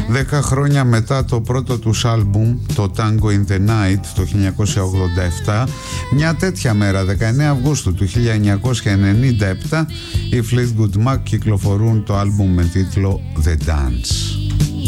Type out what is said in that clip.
10 χρόνια μετά το πρώτο τους άλμπουμ, το Tango in the Night, το 1987, μια τέτοια μέρα, 19 Αυγούστου του 1997, οι Fleetwood Mac κυκλοφορούν το άλμπουμ με τίτλο The Dance.